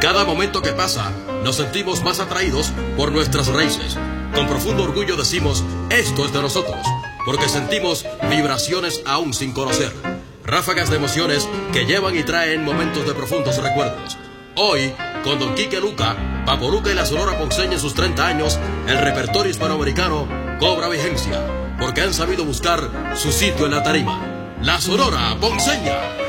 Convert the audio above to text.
Cada momento que pasa, nos sentimos más atraídos por nuestras raíces. Con profundo orgullo decimos, esto es de nosotros, porque sentimos vibraciones aún sin conocer. Ráfagas de emociones que llevan y traen momentos de profundos recuerdos. Hoy, con Don Quique Luca, Papo Luca y la Sonora Ponceña en sus 30 años, el repertorio hispanoamericano cobra vigencia, porque han sabido buscar su sitio en la tarima. La Sonora Ponceña.